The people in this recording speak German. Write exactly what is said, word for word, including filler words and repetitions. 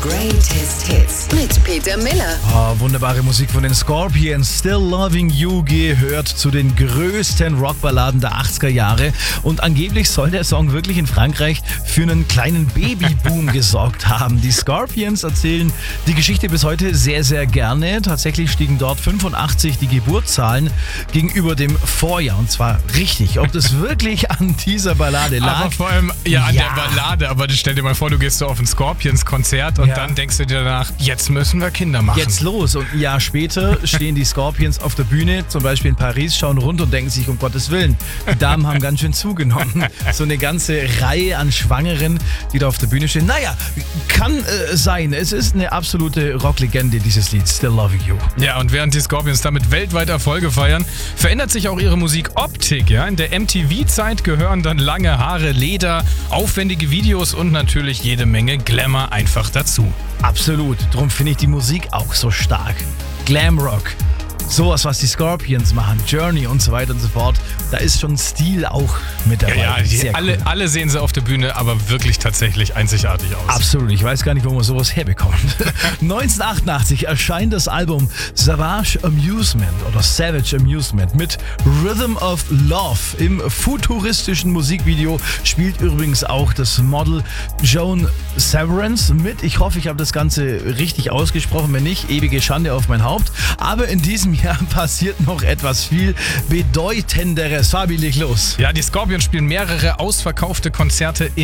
Greatest Hits mit Peter Miller. Ah, wunderbare Musik von den Scorpions. Still Loving You gehört zu den größten Rockballaden der achtziger Jahre. Und angeblich soll der Song wirklich in Frankreich für einen kleinen Babyboom gesorgt haben. Die Scorpions erzählen die Geschichte bis heute sehr, sehr gerne. Tatsächlich stiegen dort fünfundachtzig die Geburtszahlen gegenüber dem Vorjahr. Und zwar richtig. Ob das wirklich an dieser Ballade lag? Aber vor allem, ja, an Ja. der Ballade. Aber stell dir mal vor, du gehst so auf ein Scorpions-Konzert und Ja. dann denkst du dir danach, jetzt müssen wir Kinder machen. Jetzt los. Und ein Jahr später stehen die Scorpions auf der Bühne, zum Beispiel in Paris, schauen rund und denken sich, um Gottes Willen, die Damen haben ganz schön zugenommen. So eine ganze Reihe an Schwangeren, die da auf der Bühne stehen. Naja, kann äh, sein. Es ist eine absolute Rocklegende, dieses Lied, Still Loving You. Ja, und während die Scorpions damit weltweit Erfolge feiern, verändert sich auch ihre Musikoptik. Ja? In der M T V-Zeit gehören dann lange Haare, Leder, aufwendige Videos und natürlich jede Menge Glamour einfach dazu. Absolut. Darum finde ich die Musik auch so stark. Glamrock. Sowas, was die Scorpions machen, Journey und so weiter und so fort. Da ist schon Stil auch mit dabei. Ja, ja, die, Sehr alle, cool. alle sehen sie auf der Bühne, aber wirklich tatsächlich einzigartig aus. Absolut, ich weiß gar nicht, wo man sowas herbekommt. neunzehnhundertachtundachtzig erscheint das Album Savage Amusement oder Savage Amusement mit Rhythm of Love. Im futuristischen Musikvideo spielt übrigens auch das Model Joan Severance mit. Ich hoffe, ich habe das Ganze richtig ausgesprochen. Wenn nicht, ewige Schande auf mein Haupt. Aber in diesem Jahr passiert noch etwas viel Bedeutenderes. Fabi, leg los. Ja, die Scorpions spielen mehrere ausverkaufte Konzerte